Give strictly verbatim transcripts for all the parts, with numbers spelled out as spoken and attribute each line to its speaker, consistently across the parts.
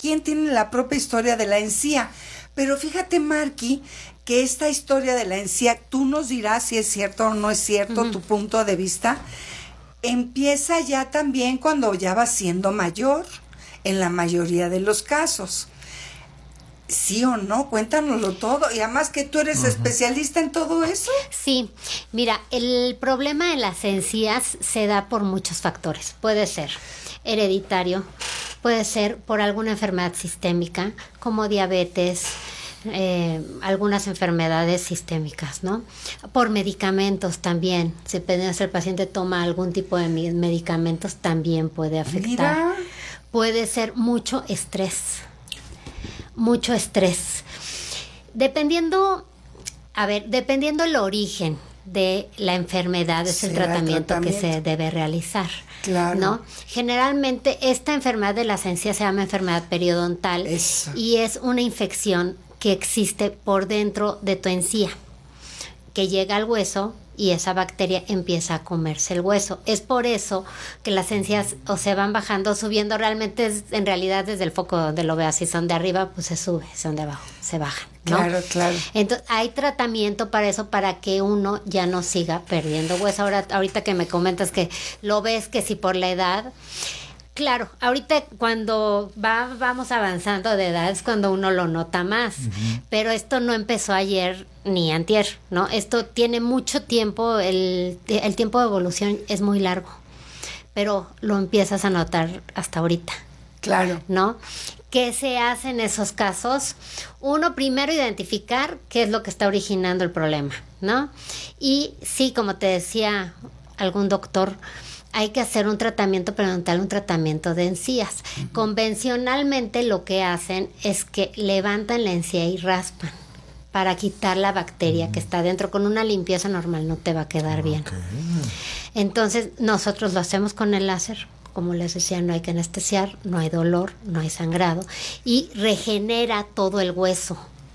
Speaker 1: quien tiene la propia historia de la encía. Pero fíjate, Marky, que esta historia de la encía, tú nos dirás si es cierto o no es cierto, uh-huh, tu punto de vista, empieza ya también cuando ya vas siendo mayor, en la mayoría de los casos. ¿Sí o no? Cuéntanoslo todo. Y además que tú eres uh-huh. especialista en todo eso.
Speaker 2: Sí, mira, el problema en las encías se da por muchos factores. Puede ser hereditario, puede ser por alguna enfermedad sistémica, como diabetes, eh, algunas enfermedades sistémicas, ¿no? Por medicamentos también. Si el paciente toma algún tipo de medicamentos, también puede afectar. Mira. Puede ser mucho estrés. Mucho estrés. Dependiendo, a ver, dependiendo el origen de la enfermedad, es sí, el, tratamiento el tratamiento que se debe realizar.
Speaker 1: Claro.
Speaker 2: ¿No? Generalmente esta enfermedad de las encías se llama enfermedad periodontal. Eso. Y es una infección que existe por dentro de tu encía, que llega al hueso y esa bacteria empieza a comerse el hueso. Es por eso que las encías o se van bajando, subiendo. Realmente es, en realidad desde el foco donde lo veas, si son de arriba, pues se sube, si son de abajo, se bajan, ¿no?
Speaker 1: Claro, claro.
Speaker 2: Entonces hay tratamiento para eso, para que uno ya no siga perdiendo hueso. Ahora, ahorita que me comentas que lo ves que si por la edad... Claro, ahorita cuando va, vamos avanzando de edad es cuando uno lo nota más, uh-huh, pero esto no empezó ayer ni antier, ¿no? Esto tiene mucho tiempo, el, el tiempo de evolución es muy largo, pero lo empiezas a notar hasta ahorita.
Speaker 1: Claro.
Speaker 2: ¿No? ¿Qué se hace en esos casos? Uno, primero identificar qué es lo que está originando el problema, ¿no? Y sí, como te decía algún doctor, hay que hacer un tratamiento periodontal, un tratamiento de encías. Uh-huh. Convencionalmente lo que hacen es que levantan la encía y raspan para quitar la bacteria uh-huh. que está dentro. Con una limpieza normal no te va a quedar okay. bien. Entonces nosotros lo hacemos con el láser. Como les decía, no hay que anestesiar, no hay dolor, no hay sangrado y regenera todo el hueso.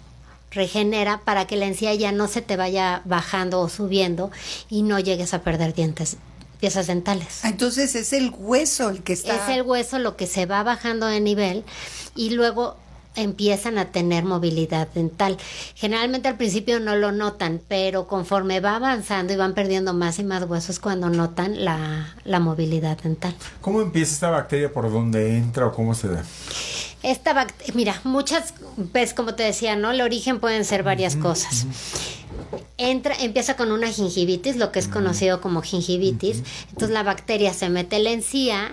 Speaker 2: Regenera para que la encía ya no se te vaya bajando o subiendo y no llegues a perder dientes, piezas dentales.
Speaker 1: Entonces es el hueso el que está...
Speaker 2: Es el hueso lo que se va bajando de nivel y luego empiezan a tener movilidad dental. Generalmente al principio no lo notan, pero conforme va avanzando y van perdiendo más y más huesos cuando notan la, la movilidad dental.
Speaker 3: ¿Cómo empieza esta bacteria? ¿Por dónde entra o cómo se da?
Speaker 2: Esta bacteria, mira, muchas, pues como te decía, ¿no? El origen pueden ser varias uh-huh, cosas. Uh-huh. Entra, empieza con una gingivitis, lo que es uh-huh. conocido como gingivitis. Uh-huh. Entonces la bacteria se mete en la encía,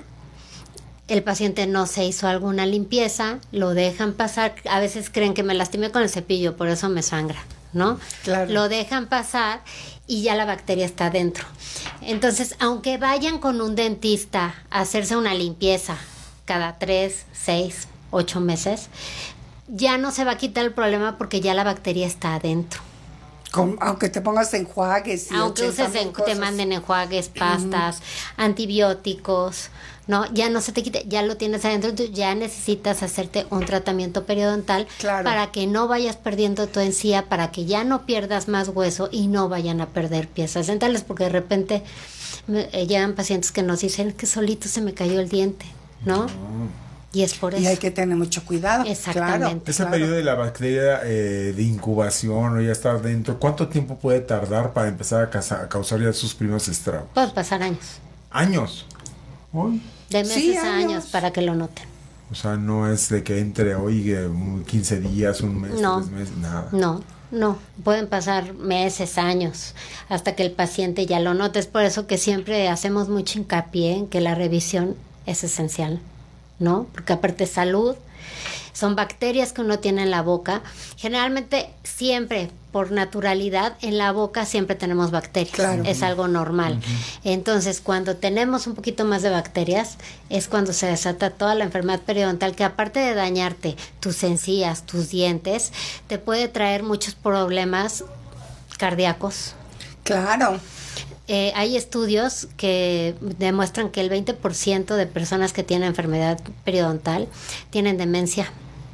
Speaker 2: el paciente no se hizo alguna limpieza, lo dejan pasar, a veces creen que me lastimé con el cepillo, por eso me sangra, ¿no?
Speaker 1: Claro.
Speaker 2: Lo dejan pasar y ya la bacteria está dentro. Entonces, aunque vayan con un dentista a hacerse una limpieza cada tres, seis, ocho meses, ya no se va a quitar el problema porque ya la bacteria está adentro.
Speaker 1: Con, aunque te pongas enjuagues y
Speaker 2: aunque uses en, te manden enjuagues, pastas, uh-huh. antibióticos, no, ya no se te quite, ya lo tienes adentro, entonces ya necesitas hacerte un tratamiento periodontal
Speaker 1: claro.
Speaker 2: para que no vayas perdiendo tu encía, para que ya no pierdas más hueso y no vayan a perder piezas dentales, porque de repente me, eh, llegan pacientes que nos dicen que solito se me cayó el diente, ¿no? Uh-huh. Y es por eso.
Speaker 1: Y hay que tener mucho cuidado.
Speaker 2: Exactamente.
Speaker 1: Claro,
Speaker 3: Ese
Speaker 1: claro.
Speaker 3: periodo de la bacteria eh, de incubación o ya estar dentro, ¿cuánto tiempo puede tardar para empezar a, casa, a causar ya sus primeros estragos?
Speaker 2: Pueden pasar años.
Speaker 3: ¿Años? Uy.
Speaker 2: De meses sí, a años. años para que lo noten.
Speaker 3: O sea, no es de que entre hoy quince días, un mes,
Speaker 2: no,
Speaker 3: tres meses, nada.
Speaker 2: No, no. Pueden pasar meses, años, hasta que el paciente ya lo note. Es por eso que siempre hacemos mucho hincapié en que la revisión es esencial, ¿no? Porque aparte salud, son bacterias que uno tiene en la boca. Generalmente, siempre, por naturalidad, en la boca siempre tenemos bacterias.
Speaker 1: Claro.
Speaker 2: Es algo normal. Uh-huh. Entonces, cuando tenemos un poquito más de bacterias, es cuando se desata toda la enfermedad periodontal, que aparte de dañarte tus encías, tus dientes, te puede traer muchos problemas cardíacos.
Speaker 1: Claro.
Speaker 2: Eh, hay estudios que demuestran que el veinte por ciento de personas que tienen enfermedad periodontal tienen demencia.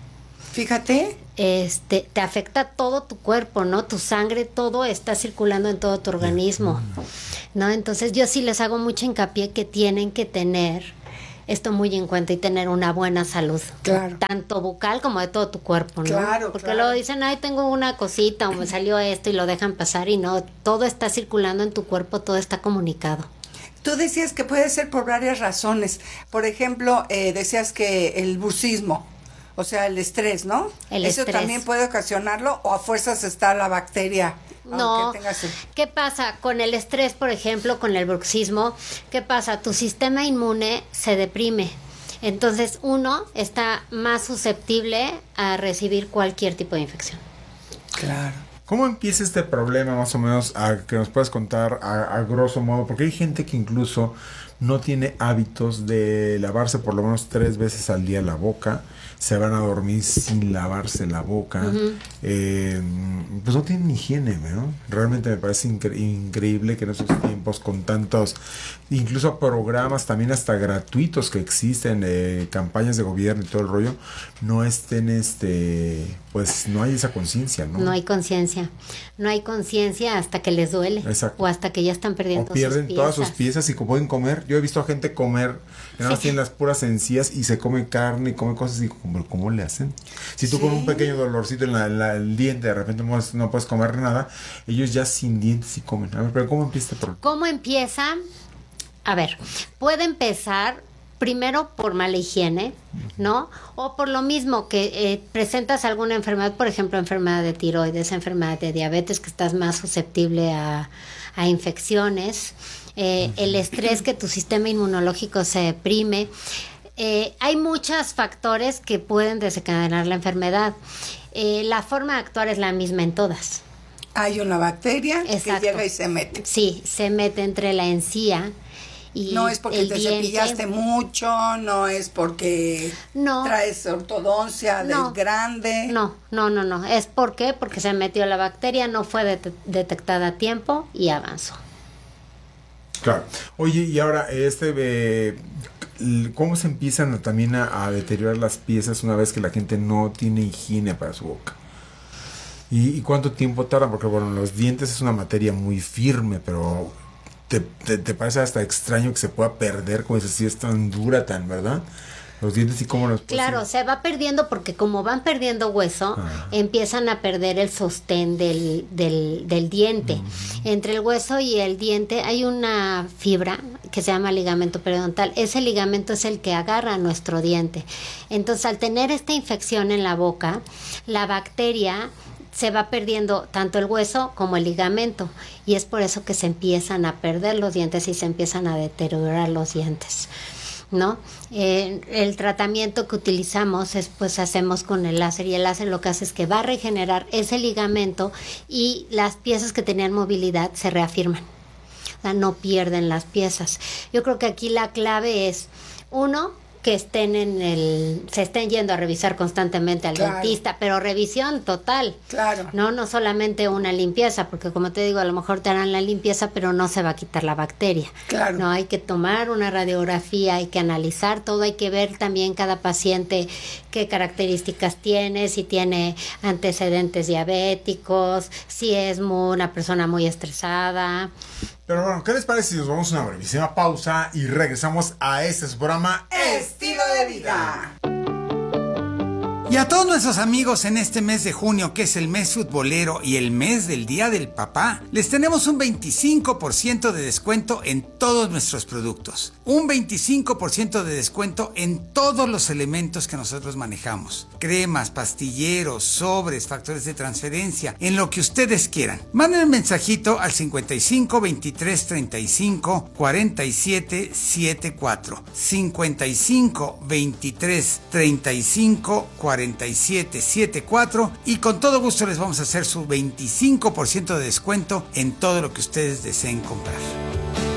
Speaker 1: Fíjate.
Speaker 2: Este, te afecta todo tu cuerpo, ¿no? Tu sangre, todo está circulando en todo tu organismo, ¿no? Entonces yo sí les hago mucho hincapié que tienen que tener esto muy en cuenta y tener una buena salud.
Speaker 1: Claro.
Speaker 2: Tanto bucal como de todo tu cuerpo, ¿no?
Speaker 1: Claro,
Speaker 2: Porque
Speaker 1: claro.
Speaker 2: luego dicen, ay, tengo una cosita o me salió esto y lo dejan pasar y no, todo está circulando en tu cuerpo, todo está comunicado.
Speaker 1: Tú decías que puede ser por varias razones. Por ejemplo, eh, decías que el bruxismo, o sea, el estrés, ¿no?
Speaker 2: El
Speaker 1: ¿Eso
Speaker 2: estrés.
Speaker 1: también puede ocasionarlo o a fuerzas está la bacteria?
Speaker 2: No,
Speaker 1: aunque tengas el-
Speaker 2: ¿qué pasa con el estrés, por ejemplo, con el bruxismo? ¿Qué pasa? Tu sistema inmune se deprime. Entonces, uno está más susceptible a recibir cualquier tipo de infección.
Speaker 1: Claro.
Speaker 3: ¿Cómo empieza este problema más o menos a que nos puedas contar a, a grosso modo? Porque hay gente que incluso no tiene hábitos de lavarse por lo menos tres veces al día la boca, se van a dormir sin lavarse la boca, uh-huh. eh, pues no tienen higiene, ¿no? Realmente me parece incre- increíble que en esos tiempos con tantos, incluso programas también hasta gratuitos que existen, eh, campañas de gobierno y todo el rollo, no estén, este, pues no hay esa conciencia, ¿no?
Speaker 2: No hay conciencia, no hay conciencia hasta que les duele.
Speaker 3: Exacto.
Speaker 2: O hasta que ya están perdiendo
Speaker 3: o pierden
Speaker 2: sus
Speaker 3: todas
Speaker 2: piezas.
Speaker 3: sus piezas y pueden comer. Yo he visto a gente comer, que nada más
Speaker 2: Sí.
Speaker 3: tienen las puras encías y se come carne y come cosas y ¿cómo, cómo le hacen? Si tú
Speaker 1: Sí.
Speaker 3: con un pequeño dolorcito en la, en la- el diente de repente no, puedes- no puedes comer nada, ellos ya sin dientes sí comen. A ver, pero ¿cómo empieza este problema?
Speaker 2: ¿Cómo empieza? A ver, puede empezar primero por mala higiene, ¿no? O por lo mismo que eh, presentas alguna enfermedad, por ejemplo, enfermedad de tiroides, enfermedad de diabetes, que estás más susceptible a, a infecciones, eh, el estrés, que tu sistema inmunológico se deprime. Eh, hay muchos factores que pueden desencadenar la enfermedad. Eh, la forma de actuar es la misma en todas.
Speaker 1: Hay una bacteria
Speaker 2: Exacto.
Speaker 1: que llega y se mete.
Speaker 2: Sí, se mete entre la encía y
Speaker 1: No es porque
Speaker 2: el
Speaker 1: te
Speaker 2: diente.
Speaker 1: cepillaste mucho, no es porque
Speaker 2: No.
Speaker 1: traes ortodoncia del
Speaker 2: No.
Speaker 1: grande.
Speaker 2: No, no, no, no. ¿Es por qué? Porque se metió la bacteria, no fue det- detectada a tiempo y avanzó.
Speaker 3: Claro. Oye, y ahora, este, eh, ¿cómo se empiezan a- también a, a deteriorar las piezas una vez que la gente no tiene higiene para su boca? ¿Y, y cuánto tiempo tarda? Porque, bueno, los dientes es una materia muy firme, pero te, te, te parece hasta extraño que se pueda perder, como dices, si es tan dura, tan, ¿verdad? Los dientes y cómo los...
Speaker 2: Claro, se va perdiendo porque como van perdiendo hueso,
Speaker 3: Ajá.
Speaker 2: empiezan a perder el sostén del, del, del diente. Uh-huh. Entre el hueso y el diente hay una fibra que se llama ligamento periodontal. Ese ligamento es el que agarra nuestro diente. Entonces, al tener esta infección en la boca, la bacteria se va perdiendo tanto el hueso como el ligamento, y es por eso que se empiezan a perder los dientes y se empiezan a deteriorar los dientes, ¿no? Eh, el tratamiento que utilizamos es, pues hacemos con el láser, y el láser lo que hace es que va a regenerar ese ligamento y las piezas que tenían movilidad se reafirman, o sea, no pierden las piezas. Yo creo que aquí la clave es, uno, que estén en el, se estén yendo a revisar constantemente al
Speaker 1: Claro.
Speaker 2: dentista, pero revisión total.
Speaker 1: Claro.
Speaker 2: No, no solamente una limpieza, porque como te digo, a lo mejor te harán la limpieza, pero no se va a quitar la bacteria.
Speaker 1: Claro.
Speaker 2: No, hay que tomar una radiografía, hay que analizar todo, hay que ver también cada paciente qué características tiene, si tiene antecedentes diabéticos, si es muy, una persona muy estresada.
Speaker 3: Pero bueno, ¿qué les parece si nos vamos a una brevísima pausa y regresamos a este su programa
Speaker 1: Estilo de vida.
Speaker 4: Y a todos nuestros amigos en este mes de junio, que es el mes futbolero y el mes del Día del Papá, les tenemos un veinticinco por ciento de descuento en todos nuestros productos. Un veinticinco por ciento de descuento en todos los elementos que nosotros manejamos. Cremas, pastilleros, sobres, factores de transferencia, en lo que ustedes quieran. Manden un mensajito al cincuenta y cinco, veintitrés, treinta y cinco, cuarenta y siete, setenta y cuatro. cincuenta y cinco, veintitrés, treinta y cinco, cuarenta y siete, setenta y cuatro, y con todo gusto les vamos a hacer su veinticinco por ciento de descuento en todo lo que ustedes deseen comprar.